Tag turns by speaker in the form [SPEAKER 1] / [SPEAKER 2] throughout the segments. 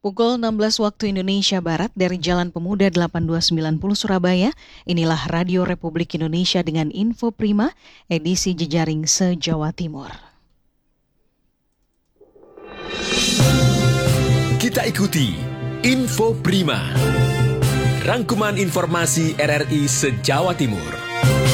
[SPEAKER 1] Pukul 16 waktu Indonesia Barat dari Jalan Pemuda 8290 Surabaya, inilah Radio Republik Indonesia dengan Info Prima, edisi jejaring se-Jawa Timur.
[SPEAKER 2] Kita ikuti Info Prima, rangkuman informasi RRI se-Jawa Timur.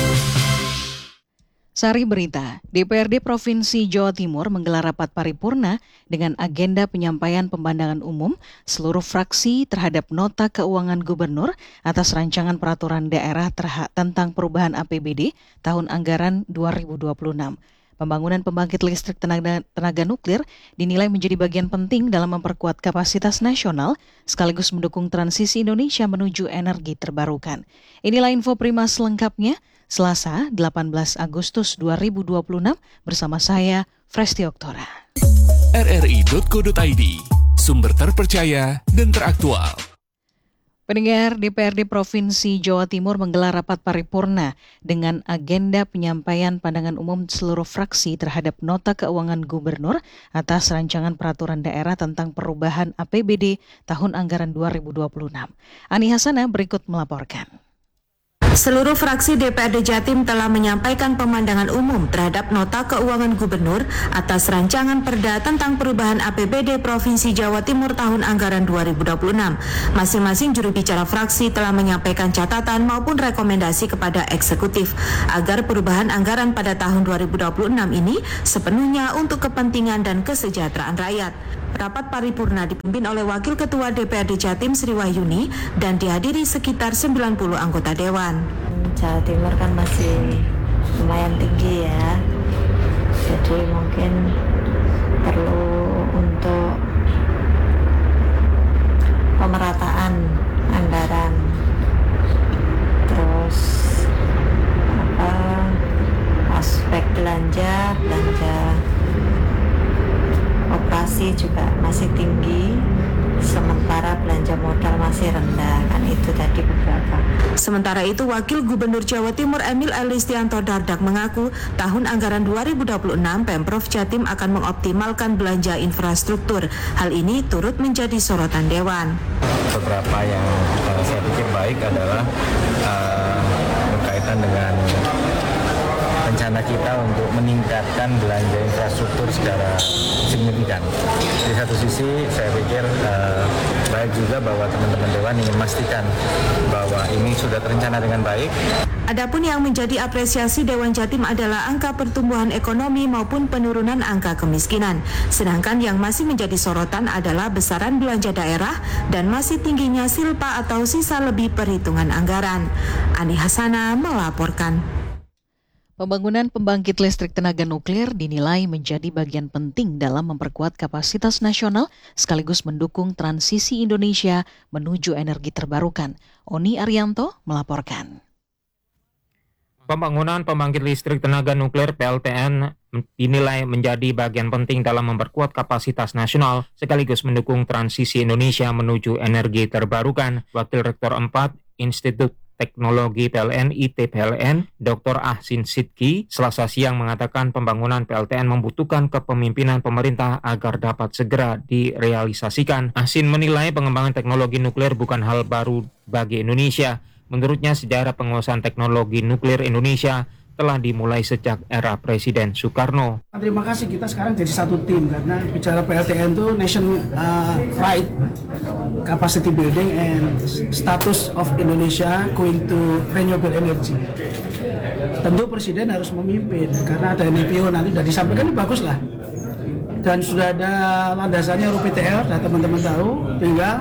[SPEAKER 1] Sari berita, DPRD Provinsi Jawa Timur menggelar rapat paripurna dengan agenda penyampaian pemandangan umum seluruh fraksi terhadap nota keuangan gubernur atas rancangan peraturan daerah tentang perubahan APBD tahun anggaran 2026. Pembangunan pembangkit listrik tenaga nuklir dinilai menjadi bagian penting dalam memperkuat kapasitas nasional sekaligus mendukung transisi Indonesia menuju energi terbarukan. Inilah info Prima selengkapnya. Selasa, 18 Agustus 2026 bersama saya, Fresti Oktora.
[SPEAKER 2] rri.co.id, sumber terpercaya dan teraktual.
[SPEAKER 1] Pendengar, DPRD Provinsi Jawa Timur menggelar rapat paripurna dengan agenda penyampaian pandangan umum seluruh fraksi terhadap nota keuangan gubernur atas rancangan peraturan daerah tentang perubahan APBD tahun anggaran 2026. Ani Hasana berikut melaporkan.
[SPEAKER 3] Seluruh fraksi DPRD Jatim telah menyampaikan pemandangan umum terhadap nota keuangan gubernur atas rancangan perda tentang perubahan APBD Provinsi Jawa Timur tahun anggaran 2026. Masing-masing juru bicara fraksi telah menyampaikan catatan maupun rekomendasi kepada eksekutif agar perubahan anggaran pada tahun 2026 ini sepenuhnya untuk kepentingan dan kesejahteraan rakyat. Rapat paripurna dipimpin oleh Wakil Ketua DPRD Jatim Sri Wahyuni dan dihadiri sekitar 90 anggota dewan.
[SPEAKER 4] Jawa Timur kan masih lumayan tinggi ya, jadi mungkin perlu untuk pemerataan anggaran, terus aspek belanja operasi juga masih tinggi, sementara belanja modal masih rendah, kan itu tadi beberapa.
[SPEAKER 3] Sementara itu, Wakil Gubernur Jawa Timur Emil Elistianto Dardak mengaku tahun anggaran 2026 Pemprov Jatim akan mengoptimalkan belanja infrastruktur. Hal ini turut menjadi sorotan dewan.
[SPEAKER 5] Beberapa yang saya pikir baik adalah berkaitan dengan rencana kita untuk meningkatkan belanja infrastruktur secara signifikan. Di satu sisi saya pikir baik juga bahwa teman-teman dewan ingin memastikan bahwa ini sudah terencana dengan baik.
[SPEAKER 3] Adapun yang menjadi apresiasi Dewan Jatim adalah angka pertumbuhan ekonomi maupun penurunan angka kemiskinan. Sedangkan yang masih menjadi sorotan adalah besaran belanja daerah dan masih tingginya silpa atau sisa lebih perhitungan anggaran. Ani Hasana melaporkan.
[SPEAKER 1] Pembangunan pembangkit listrik tenaga nuklir dinilai menjadi bagian penting dalam memperkuat kapasitas nasional sekaligus mendukung transisi Indonesia menuju energi terbarukan. Oni Arianto melaporkan.
[SPEAKER 6] Pembangunan pembangkit listrik tenaga nuklir PLTN dinilai menjadi bagian penting dalam memperkuat kapasitas nasional sekaligus mendukung transisi Indonesia menuju energi terbarukan. Wakil Rektor 4 Institut Teknologi PLN ITPLN, Dr. Ahsin Sidki, Selasa siang mengatakan pembangunan PLTN membutuhkan kepemimpinan pemerintah agar dapat segera direalisasikan. Ahsin menilai pengembangan teknologi nuklir bukan hal baru bagi Indonesia. Menurutnya sejarah penguasaan teknologi nuklir Indonesia telah dimulai sejak era Presiden Soekarno.
[SPEAKER 7] Terima kasih, kita sekarang jadi satu tim karena bicara PLTN itu nation-wide capacity building and status of Indonesia going to renewable energy. Tentu Presiden harus memimpin karena ada NPO nanti sudah disampaikan, bagus lah. Dan sudah ada landasannya RUPTL, dan teman-teman tahu, tinggal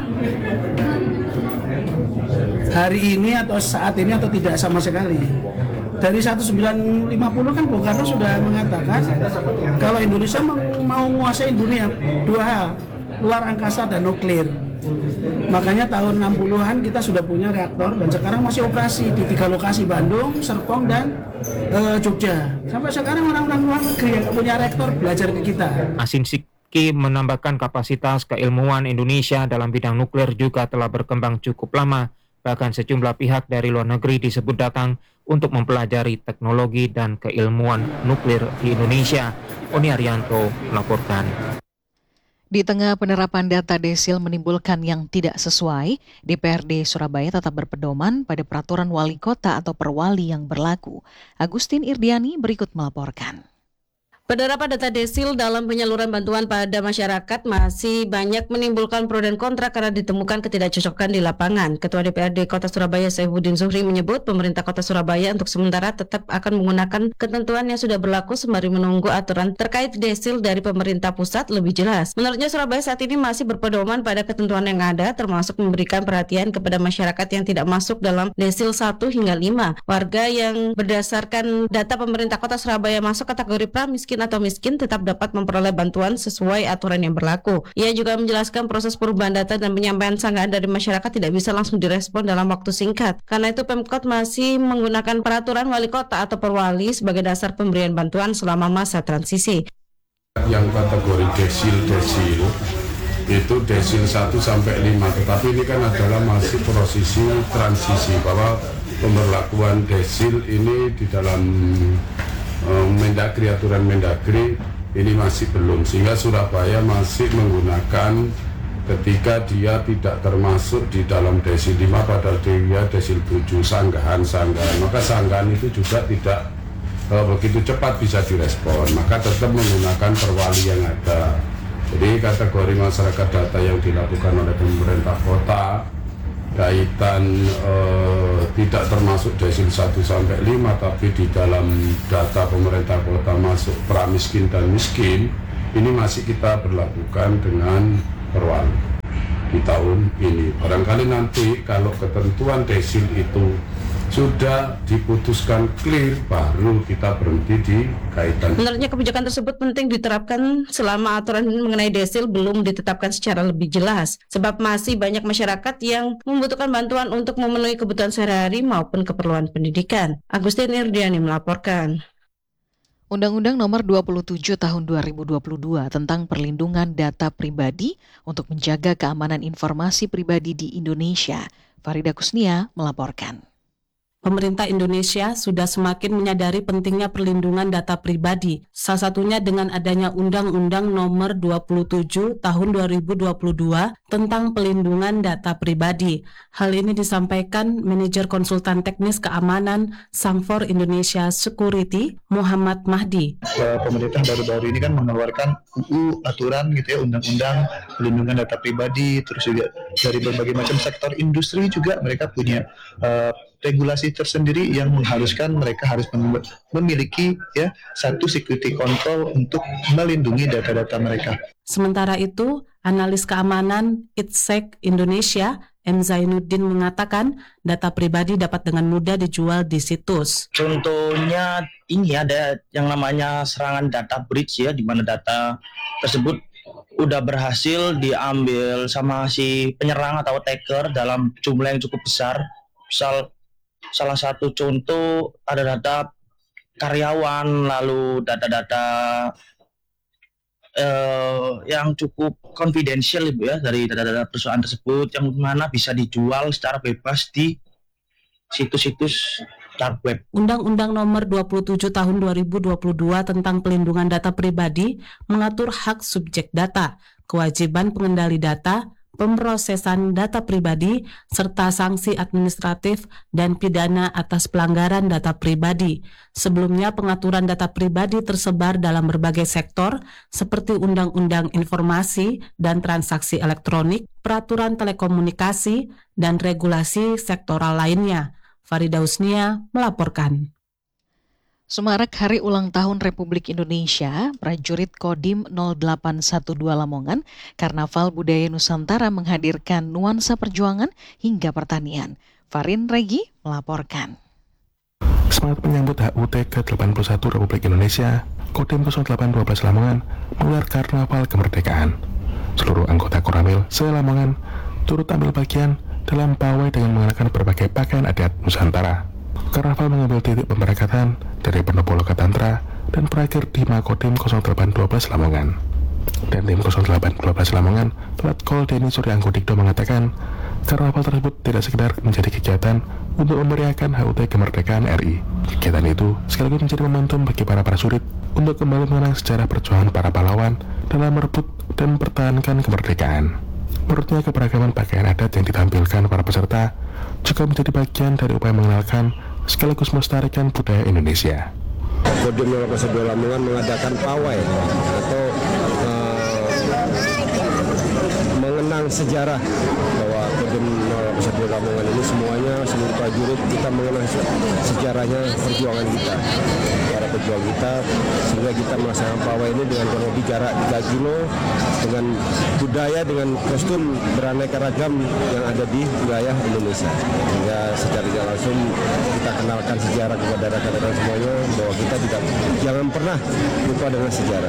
[SPEAKER 7] hari ini atau saat ini atau tidak sama sekali. Dari 1950 kan Bung Karno sudah mengatakan kalau Indonesia mau menguasai dunia dua hal, luar angkasa dan nuklir. Makanya tahun 60-an kita sudah punya reaktor dan sekarang masih operasi di 3 lokasi, Bandung, Serpong, dan Jogja. Sampai sekarang orang-orang luar negeri yang punya reaktor belajar ke kita.
[SPEAKER 6] Ahsin Sidki menambahkan kapasitas keilmuan Indonesia dalam bidang nuklir juga telah berkembang cukup lama. Bahkan sejumlah pihak dari luar negeri disebut datang untuk mempelajari teknologi dan keilmuan nuklir di Indonesia. Oni Arianto melaporkan.
[SPEAKER 1] Di tengah penerapan data desil menimbulkan yang tidak sesuai, DPRD Surabaya tetap berpedoman pada peraturan wali kota atau perwali yang berlaku. Agustin Irdiani berikut melaporkan.
[SPEAKER 8] Penerapan data desil dalam penyaluran bantuan pada masyarakat masih banyak menimbulkan pro dan kontra karena ditemukan ketidakcocokan di lapangan. Ketua DPRD Kota Surabaya Saifuddin Zuhri menyebut pemerintah Kota Surabaya untuk sementara tetap akan menggunakan ketentuan yang sudah berlaku sembari menunggu aturan terkait desil dari pemerintah pusat lebih jelas. Menurutnya Surabaya saat ini masih berpedoman pada ketentuan yang ada, termasuk memberikan perhatian kepada masyarakat yang tidak masuk dalam desil 1 hingga 5. Warga yang berdasarkan data pemerintah Kota Surabaya masuk kategori pramiskin atau miskin tetap dapat memperoleh bantuan sesuai aturan yang berlaku. Ia juga menjelaskan proses perubahan data dan penyampaian sanggahan dari masyarakat tidak bisa langsung direspon dalam waktu singkat. Karena itu Pemkot masih menggunakan peraturan wali kota atau perwali sebagai dasar pemberian bantuan selama masa transisi.
[SPEAKER 9] Yang kategori desil itu desil 1 sampai 5, tetapi ini kan adalah masih prosesi transisi bahwa pemberlakuan desil ini di dalam Mendagri, aturan Mendagri ini masih belum, sehingga Surabaya masih menggunakan ketika dia tidak termasuk di dalam desil 5 padahal dia desil 7 sanggahan, maka sanggahan itu juga tidak begitu cepat bisa direspon, maka tetap menggunakan perwali yang ada. Jadi kategori masyarakat data yang dilakukan oleh pemerintah kota kaitan tidak termasuk desil 1 sampai 5 tapi di dalam data pemerintah kota masuk pramiskin dan miskin, ini masih kita berlakukan dengan perwali di tahun ini. Barangkali nanti kalau ketentuan desil itu sudah diputuskan clear, baru kita berhenti di kaitan.
[SPEAKER 8] Menurutnya kebijakan tersebut penting diterapkan selama aturan mengenai desil belum ditetapkan secara lebih jelas, sebab masih banyak masyarakat yang membutuhkan bantuan untuk memenuhi kebutuhan sehari-hari maupun keperluan pendidikan. Agustin Irdiani melaporkan.
[SPEAKER 1] Undang-Undang Nomor 27 Tahun 2022 tentang perlindungan data pribadi untuk menjaga keamanan informasi pribadi di Indonesia. Farida Kusnia melaporkan.
[SPEAKER 10] Pemerintah Indonesia sudah semakin menyadari pentingnya perlindungan data pribadi, salah satunya dengan adanya Undang-Undang Nomor 27 Tahun 2022 tentang pelindungan data pribadi. Hal ini disampaikan Manajer Konsultan Teknis Keamanan Sangfor Indonesia Security, Muhammad Mahdi.
[SPEAKER 11] Pemerintah baru-baru ini kan mengeluarkan aturan gitu ya, undang-undang pelindungan data pribadi, terus juga dari berbagai macam sektor industri juga mereka punya regulasi tersendiri yang mengharuskan mereka harus memiliki ya satu security control untuk melindungi data-data mereka.
[SPEAKER 10] Sementara itu, analis keamanan ITSEC Indonesia M. Zainuddin mengatakan data pribadi dapat dengan mudah dijual di situs.
[SPEAKER 12] Contohnya ini ada yang namanya serangan data breach ya, di mana data tersebut udah berhasil diambil sama si penyerang atau attacker dalam jumlah yang cukup besar. Misal salah satu contoh ada data karyawan, lalu data-data yang cukup confidential ya dari data-data perusahaan tersebut yang mana bisa dijual secara bebas di situs-situs dark web.
[SPEAKER 10] Undang-Undang Nomor 27 Tahun 2022 tentang pelindungan data pribadi mengatur hak subjek data, kewajiban pengendali data, pemrosesan data pribadi, serta sanksi administratif dan pidana atas pelanggaran data pribadi. Sebelumnya, pengaturan data pribadi tersebar dalam berbagai sektor seperti Undang-Undang Informasi dan Transaksi Elektronik, Peraturan Telekomunikasi, dan regulasi sektoral lainnya. Farida Husnia melaporkan.
[SPEAKER 1] Semarak Hari Ulang Tahun Republik Indonesia, prajurit Kodim 0812 Lamongan, Karnaval Budaya Nusantara menghadirkan nuansa perjuangan hingga pertanian. Farin Regi melaporkan.
[SPEAKER 13] Semangat menyambut HUT ke-81 Republik Indonesia, Kodim 0812 Lamongan menggelar Karnaval Kemerdekaan. Seluruh anggota Koramil se-Lamongan turut ambil bagian dalam pawai dengan mengenakan berbagai pakaian adat Nusantara. Karnaval mengambil titik pemberangkatan dari Pendopo Lokatantra dan berakhir di Makodim 0812 Lamongan. Dan tim 0812 Lamongan, Letkol Denny Suryanggudikdo mengatakan, karnaval tersebut tidak sekedar menjadi kegiatan untuk memeriahkan HUT kemerdekaan RI. Kegiatan itu sekaligus menjadi momentum bagi para prajurit untuk kembali mengenang sejarah perjuangan para pahlawan dalam merebut dan mempertahankan kemerdekaan. Menurutnya, keberagaman pakaian adat yang ditampilkan para peserta juga menjadi bagian dari upaya mengenalkan sekaligus melestarikan budaya Indonesia.
[SPEAKER 14] Kodim 002 Lamongan mengadakan pawai atau mengenang sejarah bahwa Kodim 002 Lamongan ini semuanya seluruh prajurit kita mengenang sejarahnya perjuangan kita, para pejuang kita, sehingga kita melaksanakan pawai ini dengan kurang lebih jarak 3 kilo dengan budaya, dengan kostum beraneka ragam yang ada di wilayah Indonesia, sehingga secara tidak langsung kita kenalkan sejarah kepada rekan-rekan semuanya bahwa kita jangan pernah lupa dengan sejarah.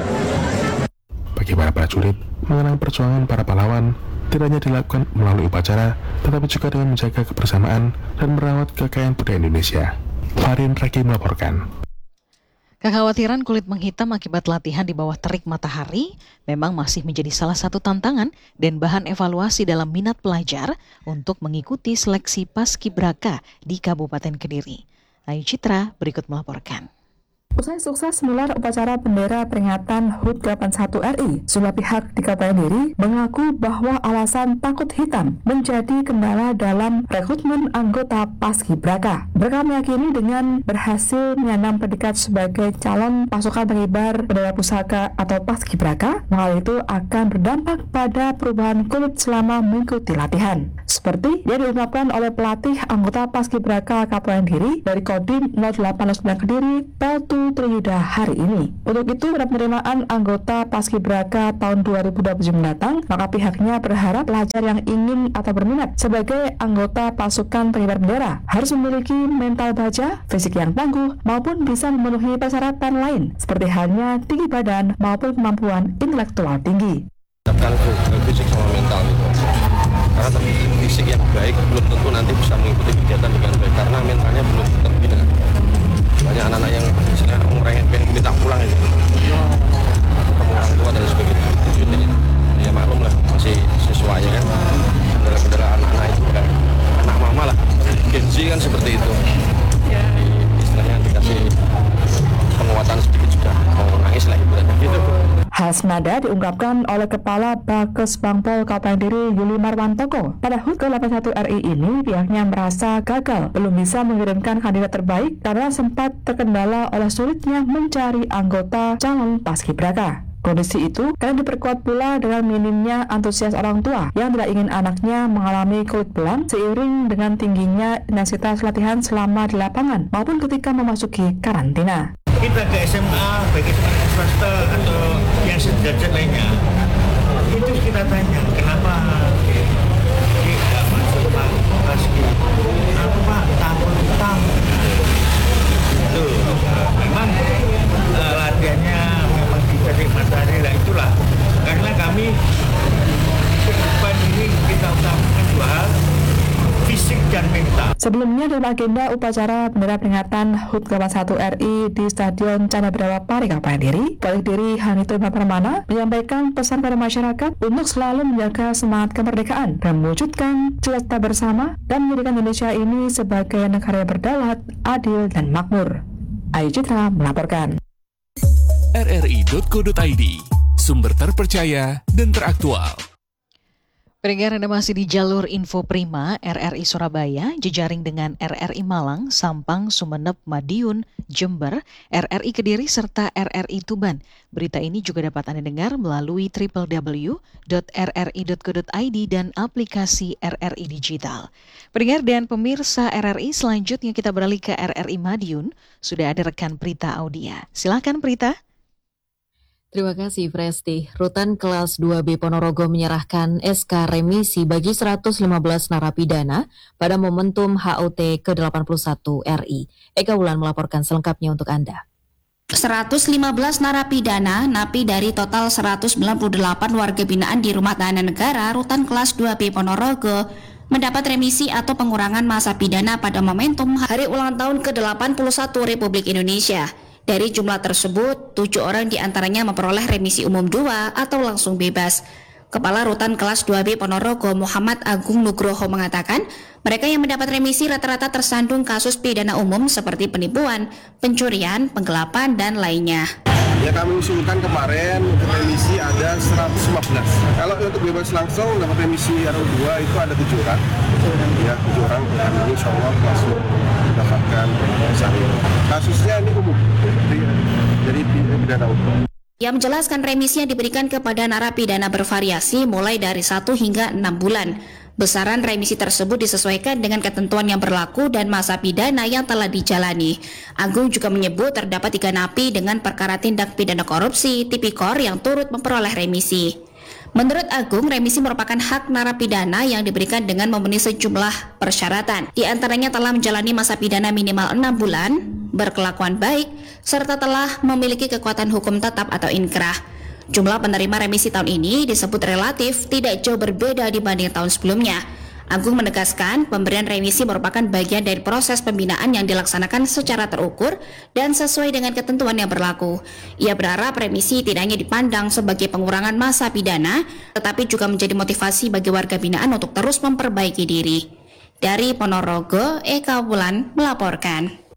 [SPEAKER 13] Bagi para prajurit, mengenang perjuangan para pahlawan tidak hanya dilakukan melalui upacara, tetapi juga dengan menjaga kebersamaan dan merawat kekayaan budaya Indonesia. Farin Raki melaporkan.
[SPEAKER 1] Kekhawatiran kulit menghitam akibat latihan di bawah terik matahari memang masih menjadi salah satu tantangan dan bahan evaluasi dalam minat pelajar untuk mengikuti seleksi Paskibraka di Kabupaten Kediri. Ayu Citra berikut melaporkan.
[SPEAKER 15] Usai sukses menggelar upacara bendera peringatan HUT ke-81 RI, sejumlah pihak di Kabupaten Kediri mengaku bahwa alasan takut hitam menjadi kendala dalam rekrutmen anggota Paskibraka. Mereka meyakini dengan berhasil menyandang predikat sebagai calon pasukan pengibar bendera pusaka atau Paskibraka, hal itu akan berdampak pada perubahan kulit selama mengikuti latihan. Seperti yang diungkapkan oleh pelatih anggota Paskibraka Kabupaten Kediri dari Kodim 089 Kediri, Peltu Triyuda hari ini. Untuk itu, pada penerimaan anggota Paskibraka tahun 2027 mendatang, maka pihaknya berharap pelajar yang ingin atau berminat sebagai anggota pasukan pengibar bendera harus memiliki mental baja, fisik yang tangguh, maupun bisa memenuhi persyaratan lain, seperti halnya tinggi badan maupun kemampuan intelektual tinggi.
[SPEAKER 16] Fisik sama mental gitu. Karena fisik yang baik belum tentu nanti bisa mengikuti kegiatan dengan baik, karena mentalnya belum terbina. Banyak anak-anak yang misalnya pengen minta pulang itu, ketemu orang tua dan sebagainya. Jadi ya maklum lah, masih siswanya kan, bendera-bendera anak-anak itu kan anak mama lah, Gen Z kan seperti itu. Jadi istilahnya dikasih penguatan sedikit juga mau nangis lah ibaratnya gitu.
[SPEAKER 15] Hal senada diungkapkan oleh Kepala Bakes Bangpol Kabupaten Kediri Yuli Marwantoko. Pada HUT ke-81 RI ini, pihaknya merasa gagal belum bisa mengirimkan kandidat terbaik karena sempat terkendala oleh sulitnya mencari anggota calon Paskibraka. Kondisi itu karena diperkuat pula dengan minimnya antusias orang tua yang tidak ingin anaknya mengalami kulit belang seiring dengan tingginya intensitas latihan selama di lapangan maupun ketika memasuki karantina.
[SPEAKER 17] Kita ke SMA, bagi swasta atau yang sederajat lainnya, itu kita tanya kenapa tidak masuk Paski? Apa Pak? Takut hitam. Itu memang latihannya memang diberi matahari lah, itulah karena kami ke depan ini kita utamakan dua hal, fisik dan mental.
[SPEAKER 15] Sebelumnya dalam agenda upacara bendera peringatan HUT ke-81 RI di Stadion Candabirawa Pari Kabupaten Kediri, Bupati Kediri Hanito Permana menyampaikan pesan pada masyarakat untuk selalu menjaga semangat kemerdekaan dan mewujudkan cita-cita bersama dan menjadikan Indonesia ini sebagai negara yang berdaulat, adil dan makmur. Ayu Citra melaporkan.
[SPEAKER 2] rri.co.id, sumber terpercaya dan teraktual.
[SPEAKER 1] Pendengar, Anda masih di jalur Info Prima RRI Surabaya, jejaring dengan RRI Malang, Sampang, Sumeneb, Madiun, Jember, RRI Kediri, serta RRI Tuban. Berita ini juga dapat Anda dengar melalui www.rri.co.id dan aplikasi RRI Digital. Pendengar dan pemirsa RRI, selanjutnya kita beralih ke RRI Madiun. Sudah ada rekan Prita Audia. Silakan Prita.
[SPEAKER 18] Terima kasih Presti. Rutan kelas 2B Ponorogo menyerahkan SK remisi bagi 115 narapidana pada momentum HUT ke-81 RI. Eka Wulan melaporkan selengkapnya untuk Anda.
[SPEAKER 19] 115 narapidana, napi dari total 198 warga binaan di Rumah Tahanan Negara Rutan kelas 2B Ponorogo mendapat remisi atau pengurangan masa pidana pada momentum Hari Ulang Tahun ke-81 Republik Indonesia. Dari jumlah tersebut, 7 orang diantaranya memperoleh remisi umum 2 atau langsung bebas. Kepala Rutan kelas 2B Ponorogo Muhammad Agung Nugroho mengatakan, mereka yang mendapat remisi rata-rata tersandung kasus pidana umum seperti penipuan, pencurian, penggelapan, dan lainnya.
[SPEAKER 20] Ya kami usulkan kemarin untuk remisi ada 115. Kalau untuk bebas langsung dapat remisi RO2 itu ada 7 orang. Ya, 7 orang dan ini insya Allah masuk mendapatkan pembebasan. Kasusnya ini umum, jadi pidana umum.
[SPEAKER 19] Ia menjelaskan remisi yang diberikan kepada narapidana bervariasi mulai dari 1 hingga 6 bulan. Besaran remisi tersebut disesuaikan dengan ketentuan yang berlaku dan masa pidana yang telah dijalani. Agung juga menyebut terdapat 3 napi dengan perkara tindak pidana korupsi, tipikor yang turut memperoleh remisi. Menurut Agung, remisi merupakan hak narapidana yang diberikan dengan memenuhi sejumlah persyaratan. Di antaranya telah menjalani masa pidana minimal 6 bulan, berkelakuan baik, serta telah memiliki kekuatan hukum tetap atau inkrah. Jumlah penerima remisi tahun ini disebut relatif tidak jauh berbeda dibanding tahun sebelumnya. Agung menegaskan pemberian remisi merupakan bagian dari proses pembinaan yang dilaksanakan secara terukur dan sesuai dengan ketentuan yang berlaku. Ia berharap remisi tidak hanya dipandang sebagai pengurangan masa pidana, tetapi juga menjadi motivasi bagi warga binaan untuk terus memperbaiki diri. Dari Ponorogo, Eka Wulan melaporkan.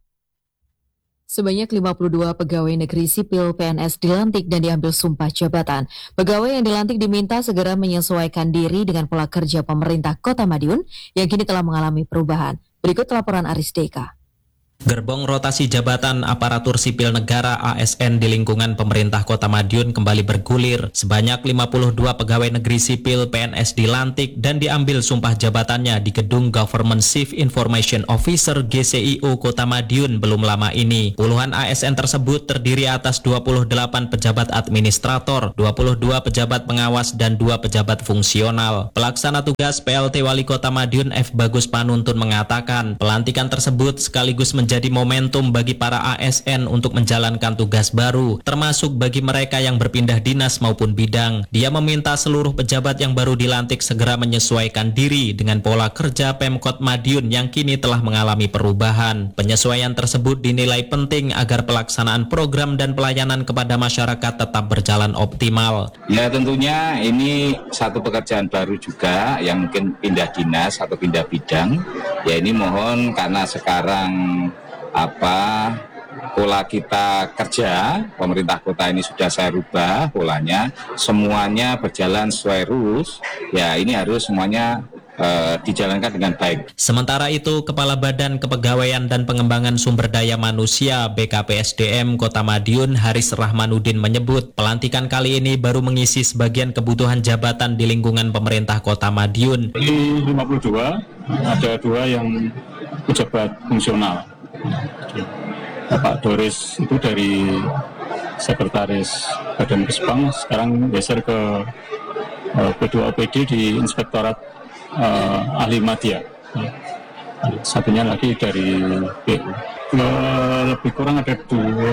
[SPEAKER 18] Sebanyak 52 pegawai negeri sipil PNS dilantik dan diambil sumpah jabatan. Pegawai yang dilantik diminta segera menyesuaikan diri dengan pola kerja pemerintah Kota Madiun yang kini telah mengalami perubahan. Berikut laporan Aris Deka.
[SPEAKER 21] Gerbong rotasi jabatan aparatur sipil negara ASN di lingkungan pemerintah Kota Madiun kembali bergulir. Sebanyak 52 pegawai negeri sipil PNS dilantik dan diambil sumpah jabatannya di gedung Government Chief Information Officer GCIO Kota Madiun belum lama ini. Puluhan ASN tersebut terdiri atas 28 pejabat administrator, 22 pejabat pengawas, dan 2 pejabat fungsional. Pelaksana tugas PLT Wali Kota Madiun F. Bagus Panuntun mengatakan, pelantikan tersebut sekaligus menjadi momentum bagi para ASN untuk menjalankan tugas baru, termasuk bagi mereka yang berpindah dinas maupun bidang. Dia meminta seluruh pejabat yang baru dilantik segera menyesuaikan diri dengan pola kerja Pemkot Madiun yang kini telah mengalami perubahan. Penyesuaian tersebut dinilai penting agar pelaksanaan program dan pelayanan kepada masyarakat tetap berjalan optimal.
[SPEAKER 22] Ya tentunya ini satu pekerjaan baru juga yang mungkin pindah dinas atau pindah bidang. Ya ini mohon karena sekarang pola kita kerja pemerintah kota ini sudah saya rubah polanya, semuanya berjalan sesuai rules. Ya ini harus semuanya dijalankan dengan baik.
[SPEAKER 21] Sementara itu, Kepala Badan Kepegawaian dan Pengembangan Sumber Daya Manusia BKPSDM Kota Madiun Haris Rahmanuddin menyebut pelantikan kali ini baru mengisi sebagian kebutuhan jabatan di lingkungan pemerintah Kota Madiun.
[SPEAKER 23] Di 52 ada 2 yang pejabat fungsional. Pak Doris itu dari Sekretaris Badan Kesbang, sekarang geser ke P2 OPD di Inspektorat Ahli Madya. Satunya lagi dari PU. Lebih kurang ada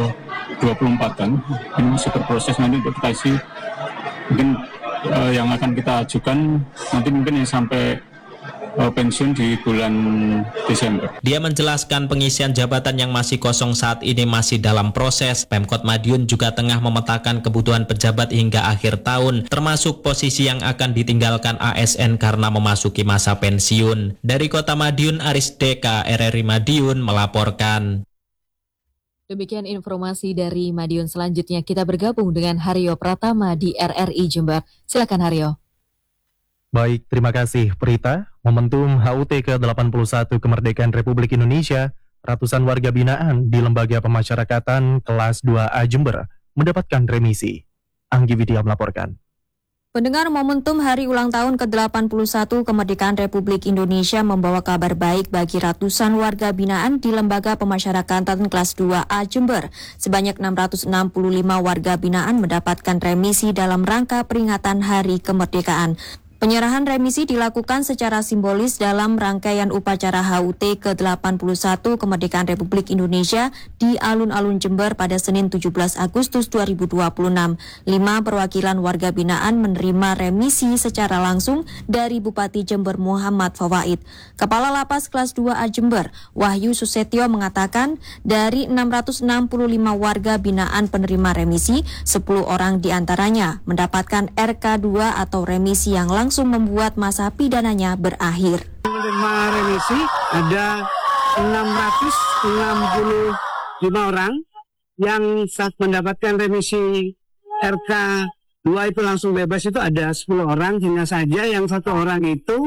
[SPEAKER 23] 24-an. Ini masih berproses nanti untuk kita isi. Mungkin yang akan kita ajukan nanti mungkin yang sampai pensiun di bulan Desember.
[SPEAKER 21] Dia menjelaskan pengisian jabatan yang masih kosong saat ini masih dalam proses. Pemkot Madiun juga tengah memetakan kebutuhan pejabat hingga akhir tahun, termasuk posisi yang akan ditinggalkan ASN karena memasuki masa pensiun. Dari Kota Madiun, Aris Deka, RRI Madiun melaporkan.
[SPEAKER 18] Demikian informasi dari Madiun. Selanjutnya kita bergabung dengan Haryo Pratama di RRI Jember. Silakan Haryo.
[SPEAKER 24] Baik, terima kasih Prita. Momentum HUT ke-81 Kemerdekaan Republik Indonesia, ratusan warga binaan di Lembaga Pemasyarakatan kelas 2A Jember mendapatkan remisi. Anggi Widya melaporkan.
[SPEAKER 25] Pendengar, momentum hari ulang tahun ke-81 Kemerdekaan Republik Indonesia membawa kabar baik bagi ratusan warga binaan di Lembaga Pemasyarakatan kelas 2A Jember. Sebanyak 665 warga binaan mendapatkan remisi dalam rangka peringatan Hari Kemerdekaan. Penyerahan remisi dilakukan secara simbolis dalam rangkaian upacara HUT ke-81 Kemerdekaan Republik Indonesia di Alun-Alun Jember pada Senin 17 Agustus 2026. 5 perwakilan warga binaan menerima remisi secara langsung dari Bupati Jember Muhammad Fawaid. Kepala Lapas kelas 2A Jember, Wahyu Susetyo mengatakan dari 665 warga binaan penerima remisi, 10 orang diantaranya mendapatkan RK2 atau remisi yang langsung membuat masa pidananya berakhir.
[SPEAKER 7] Menerima remisi ada 665 orang
[SPEAKER 3] yang saat mendapatkan remisi RK 2 itu langsung bebas itu ada 10 orang, hanya saja yang 1 orang itu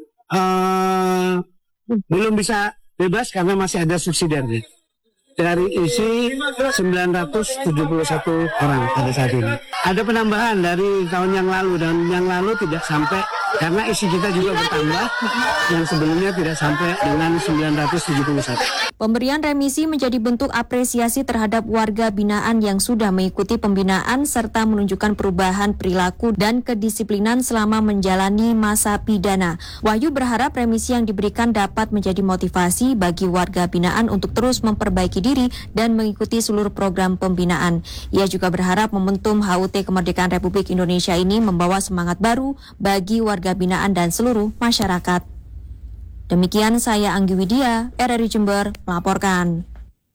[SPEAKER 3] belum bisa bebas karena masih ada subsidiarnya. Dari isi 971 orang pada saat ini. Ada penambahan dari tahun yang lalu, dan yang lalu tidak sampai karena isi kita juga bertambah, yang sebelumnya tidak sampai dengan 971.
[SPEAKER 25] Pemberian remisi menjadi bentuk apresiasi terhadap warga binaan yang sudah mengikuti pembinaan serta menunjukkan perubahan perilaku dan kedisiplinan selama menjalani masa pidana. Wahyu berharap remisi yang diberikan dapat menjadi motivasi bagi warga binaan untuk terus memperbaiki diri dan mengikuti seluruh program pembinaan. Ia juga berharap momentum HUT Kemerdekaan Republik Indonesia ini membawa semangat baru bagi warga binaan dan seluruh masyarakat. Demikian saya Anggi Widya, RRI Jember melaporkan.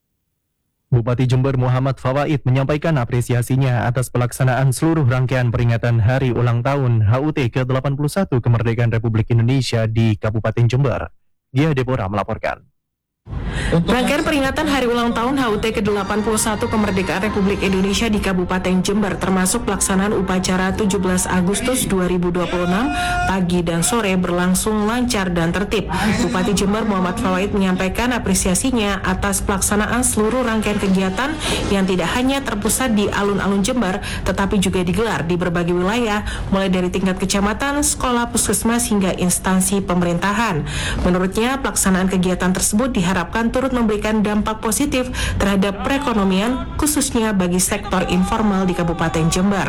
[SPEAKER 24] Bupati Jember Muhammad Fawaid menyampaikan apresiasinya atas pelaksanaan seluruh rangkaian peringatan Hari Ulang Tahun HUT ke-81 Kemerdekaan Republik Indonesia di Kabupaten Jember. Gia Deborah melaporkan.
[SPEAKER 10] Rangkaian peringatan Hari Ulang Tahun HUT ke-81 Kemerdekaan Republik Indonesia di Kabupaten Jember termasuk pelaksanaan upacara 17 Agustus 2026 pagi dan sore berlangsung lancar dan tertib. Bupati Jember Muhammad Fawaid menyampaikan apresiasinya atas pelaksanaan seluruh rangkaian kegiatan yang tidak hanya terpusat di alun-alun Jember tetapi juga digelar di berbagai wilayah mulai dari tingkat kecamatan, sekolah, puskesmas hingga instansi pemerintahan. Menurutnya pelaksanaan kegiatan tersebut diharapkan turut memberikan dampak positif terhadap perekonomian khususnya bagi sektor informal di Kabupaten Jember.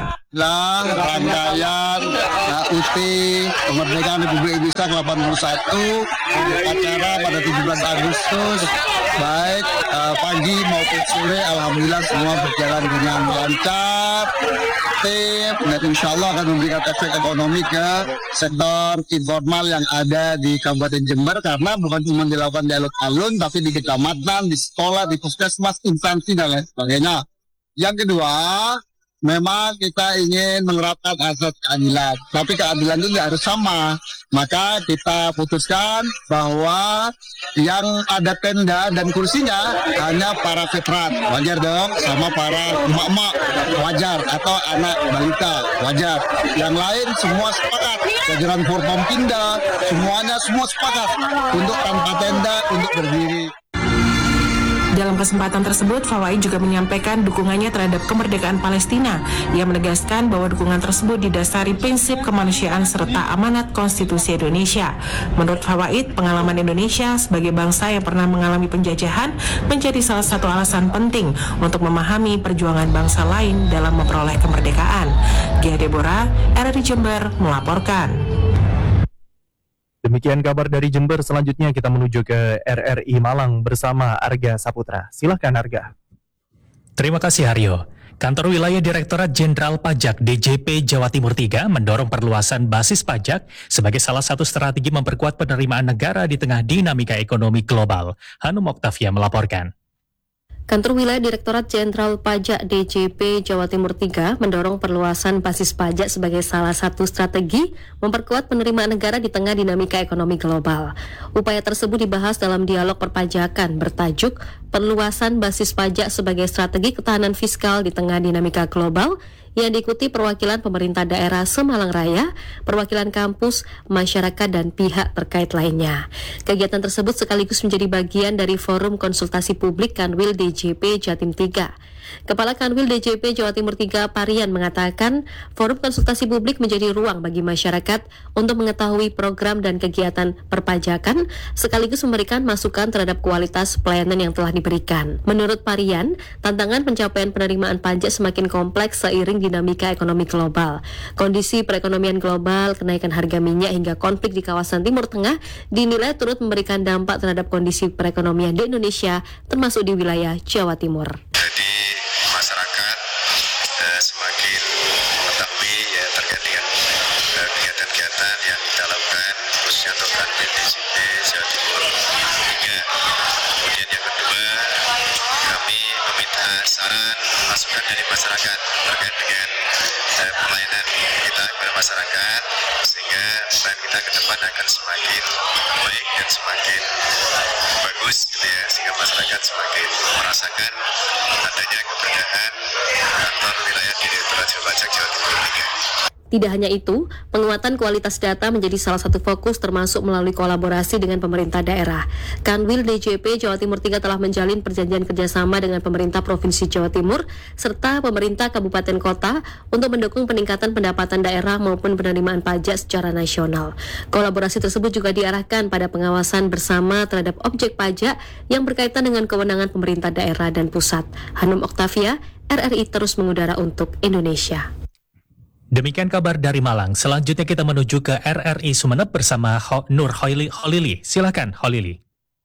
[SPEAKER 4] Rangkaian HUT Kemerdekaan Republik Indonesia ke-81 acara pada 17 Agustus baik pagi maupun sore alhamdulillah semua berjalan dengan lancar, tertib, dan insya Allah akan memberikan efek ekonomi ke sektor informal yang ada di Kabupaten Jember karena bukan cuma dilakukan di alun-alun tapi di kecamatan, di sekolah, di puskesmas, instansi dan lain sebagainya. Yang kedua, memang kita ingin menerapkan azas keadilan, tapi keadilan itu tidak harus sama. Maka kita putuskan bahwa yang ada tenda dan kursinya hanya para veteran, wajar dong, sama para emak-emak, wajar, atau anak balita, wajar. Yang lain semua sepakat, jajaran Forkompinda, semua sepakat untuk tanpa tenda, untuk berdiri.
[SPEAKER 10] Dalam kesempatan tersebut, Fawaid juga menyampaikan dukungannya terhadap kemerdekaan Palestina. Ia menegaskan bahwa dukungan tersebut didasari prinsip kemanusiaan serta amanat konstitusi Indonesia. Menurut Fawaid, pengalaman Indonesia sebagai bangsa yang pernah mengalami penjajahan menjadi salah satu alasan penting untuk memahami perjuangan bangsa lain dalam memperoleh kemerdekaan. Gia Deborah, RRI Jember melaporkan.
[SPEAKER 24] Demikian kabar dari Jember. Selanjutnya kita menuju ke RRI Malang bersama Arga Saputra. Silakan Arga.
[SPEAKER 5] Terima kasih Haryo. Kantor Wilayah Direktorat Jenderal Pajak DJP Jawa Timur 3 mendorong perluasan basis pajak sebagai salah satu strategi memperkuat penerimaan negara di tengah dinamika ekonomi global. Hanum Oktavia melaporkan.
[SPEAKER 6] Kantor Wilayah Direktorat Jenderal Pajak DJP Jawa Timur 3 mendorong perluasan basis pajak sebagai salah satu strategi memperkuat penerimaan negara di tengah dinamika ekonomi global. Upaya tersebut dibahas dalam dialog perpajakan bertajuk Perluasan Basis Pajak sebagai Strategi Ketahanan Fiskal di Tengah Dinamika Global yang diikuti perwakilan pemerintah daerah Semalang Raya, perwakilan kampus, masyarakat, dan pihak terkait lainnya. Kegiatan tersebut sekaligus menjadi bagian dari forum konsultasi publik Kanwil DJP Jatim 3. Kepala Kanwil DJP Jawa Timur 3 Parian mengatakan, forum konsultasi publik menjadi ruang bagi masyarakat untuk mengetahui program dan kegiatan perpajakan, sekaligus memberikan masukan terhadap kualitas pelayanan yang telah diberikan. Menurut Parian, tantangan pencapaian penerimaan pajak semakin kompleks seiring dinamika ekonomi global. Kondisi perekonomian global, kenaikan harga minyak hingga konflik di kawasan Timur Tengah dinilai turut memberikan dampak terhadap kondisi perekonomian di Indonesia, termasuk di wilayah Jawa Timur.
[SPEAKER 9] Semakin mengetahui ya terkait dengan kegiatan-kegiatan yang kita lakukan khususnya untuk Kanwil DJP Jawa Timur 3. Kemudian yang kedua, kami meminta saran masukan dari masyarakat terkait dengan pelayanan kita kepada masyarakat sehingga plan kita ke depan akan semakin baik dan semakin bagus gitu ya, sehingga masyarakat semakin merasakan adanya keberadaan kantor wilayah Direktorat Jenderal Pajak Jawa Timur 3.
[SPEAKER 6] Tidak hanya itu, penguatan kualitas data menjadi salah satu fokus termasuk melalui kolaborasi dengan pemerintah daerah. Kanwil DJP Jawa Timur 3 telah menjalin perjanjian kerjasama dengan pemerintah Provinsi Jawa Timur serta pemerintah kabupaten kota untuk mendukung peningkatan pendapatan daerah maupun penerimaan pajak secara nasional. Kolaborasi tersebut juga diarahkan pada pengawasan bersama terhadap objek pajak yang berkaitan dengan kewenangan pemerintah daerah dan pusat. Hanum Oktavia, RRI terus mengudara untuk Indonesia.
[SPEAKER 5] Demikian kabar dari Malang. Selanjutnya kita menuju ke RRI Sumeneb bersama Nur Holili. Silakan Holili.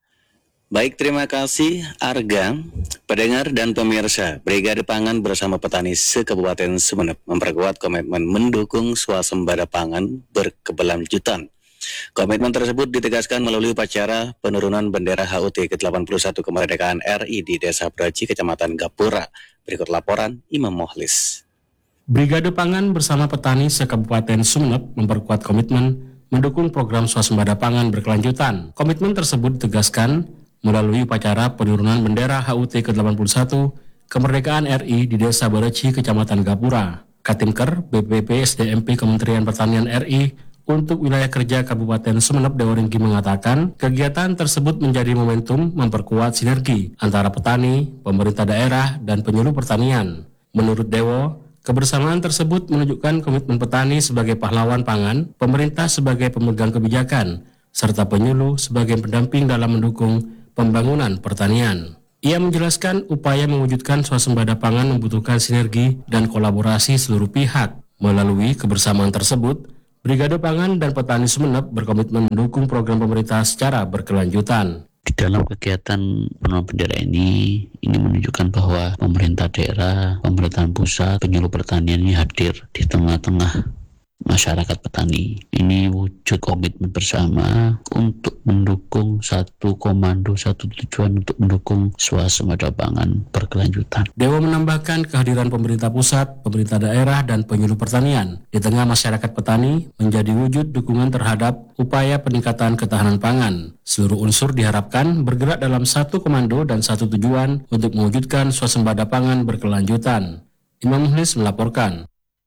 [SPEAKER 8] Baik, terima kasih Arga, pendengar dan pemirsa. Brigade Pangan bersama petani se-Kabupaten Sumeneb memperkuat komitmen mendukung swasembada pangan berkeberlanjutan. Komitmen tersebut ditegaskan melalui upacara penurunan bendera HUT ke-81 kemerdekaan RI di Desa Braji, Kecamatan Gapura. Berikut laporan Imam Mohlis.
[SPEAKER 11] Brigade Pangan bersama petani se-Kabupaten Sumeneb memperkuat komitmen mendukung program swasembada pangan berkelanjutan. Komitmen tersebut ditegaskan melalui upacara penurunan bendera HUT ke-81 kemerdekaan RI di Desa Braji, Kecamatan Gapura. Katimker BPP SDMP Kementerian Pertanian RI untuk wilayah kerja Kabupaten Sumeneb Dewa Ringgi mengatakan kegiatan tersebut menjadi momentum memperkuat sinergi antara petani, pemerintah daerah, dan penyuluh pertanian. Menurut Dewo, kebersamaan tersebut menunjukkan komitmen petani sebagai pahlawan pangan, pemerintah sebagai pemegang kebijakan, serta penyuluh sebagai pendamping dalam mendukung pembangunan pertanian. Ia menjelaskan upaya mewujudkan swasembada pangan membutuhkan sinergi dan kolaborasi seluruh pihak. Melalui kebersamaan tersebut, Brigade Pangan dan Petani Sumeneb berkomitmen mendukung program pemerintah secara berkelanjutan.
[SPEAKER 12] Di dalam kegiatan penurunan bendera ini menunjukkan bahwa pemerintah daerah, pemerintahan pusat, penyuluh pertanian ini hadir di tengah-tengah masyarakat petani. Ini wujud komitmen bersama untuk mendukung satu komando, satu tujuan untuk mendukung swasembada pangan berkelanjutan.
[SPEAKER 11] Dewa menambahkan kehadiran pemerintah pusat, pemerintah daerah, dan penyuluh pertanian di tengah masyarakat petani menjadi wujud dukungan terhadap upaya peningkatan ketahanan pangan. Seluruh unsur diharapkan bergerak dalam satu komando dan satu tujuan untuk mewujudkan swasembada pangan berkelanjutan. Imam Mohlis melaporkan.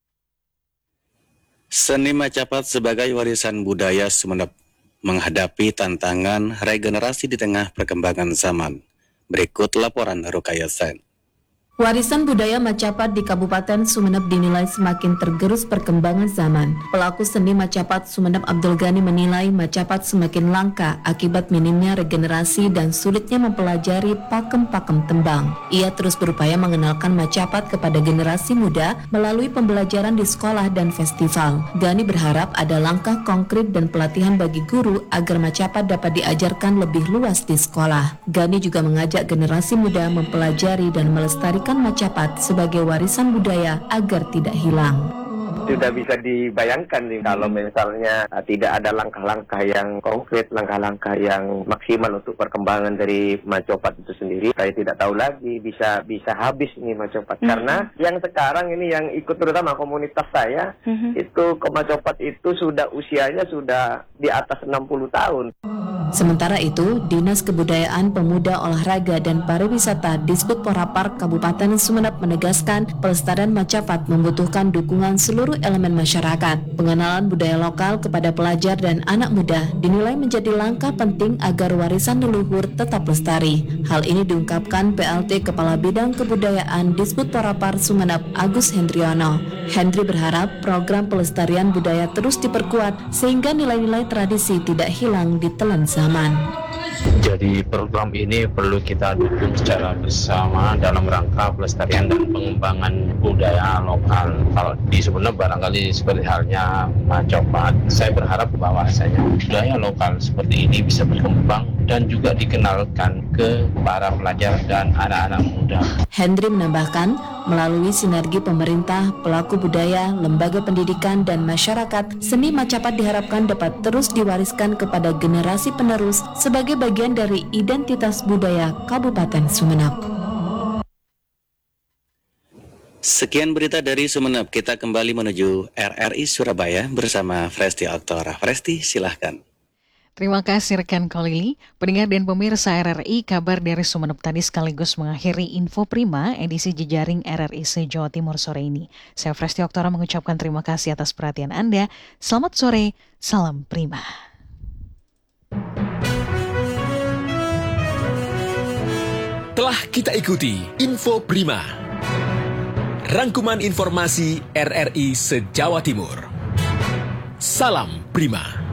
[SPEAKER 8] Seni Macapat sebagai warisan budaya Sumeneb menghadapi tantangan regenerasi di tengah perkembangan zaman. Berikut laporan Rukayat Sen.
[SPEAKER 13] Warisan budaya Macapat di Kabupaten Sumeneb dinilai semakin tergerus perkembangan zaman. Pelaku seni Macapat Sumeneb Abdul Ghani menilai Macapat semakin langka akibat minimnya regenerasi dan sulitnya mempelajari pakem-pakem tembang. Ia terus berupaya mengenalkan Macapat kepada generasi muda melalui pembelajaran di sekolah dan festival. Ghani berharap ada langkah konkret dan pelatihan bagi guru agar Macapat dapat diajarkan lebih luas di sekolah. Ghani juga mengajak generasi muda mempelajari dan melestarikan Macapat sebagai warisan budaya agar tidak hilang.
[SPEAKER 14] Sudah bisa dibayangkan nih kalau misalnya tidak ada langkah-langkah yang konkret, langkah-langkah yang maksimal untuk perkembangan dari Macapat itu sendiri. Saya tidak tahu lagi bisa habis ini Macapat karena yang sekarang ini yang ikut terutama komunitas saya itu ke Macapat itu sudah usianya sudah di atas 60 tahun.
[SPEAKER 13] Sementara itu, Dinas Kebudayaan Pemuda Olahraga dan Pariwisata Disbud Porapar Kabupaten Sumeneb menegaskan pelestarian Macapat membutuhkan dukungan seluruh elemen masyarakat. Pengenalan budaya lokal kepada pelajar dan anak muda dinilai menjadi langkah penting agar warisan leluhur tetap lestari. Hal ini diungkapkan PLT Kepala Bidang Kebudayaan Disbud Porapar Sumeneb Agus Hendriono. Hendri berharap program pelestarian budaya terus diperkuat sehingga nilai-nilai tradisi tidak hilang ditelan zaman.
[SPEAKER 26] Jadi program ini perlu kita dukung secara bersama dalam rangka pelestarian dan pengembangan budaya lokal. Kalau di Sumeneb barangkali seperti halnya Macapat, saya berharap bahwasanya budaya lokal seperti ini bisa berkembang dan juga dikenalkan ke para pelajar dan anak-anak muda.
[SPEAKER 13] Hendri menambahkan, melalui sinergi pemerintah, pelaku budaya, lembaga pendidikan, dan masyarakat, seni Macapat diharapkan dapat terus diwariskan kepada generasi penerus sebagai bagian dari identitas budaya Kabupaten Sumeneb.
[SPEAKER 8] Sekian berita dari Sumeneb. Kita kembali menuju RRI Surabaya bersama Fresti Oktora. Fresti, silahkan.
[SPEAKER 1] Terima kasih rekan Kolili. Pendengar dan pemirsa RRI, kabar dari Sumeneb tadi sekaligus mengakhiri Info Prima edisi jejaring RRI se-Jawa Timur sore ini. Saya Fresti Oktora mengucapkan terima kasih atas perhatian Anda. Selamat sore, salam Prima.
[SPEAKER 2] Telah kita ikuti Info Prima, rangkuman informasi RRI se-Jawa Timur. Salam Prima.